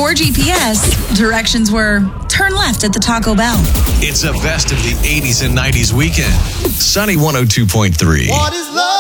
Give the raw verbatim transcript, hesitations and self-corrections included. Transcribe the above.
Before G P S, directions were turn left at the Taco Bell. It's a best of the eighties and nineties weekend. Sunny one oh two point three. What is love?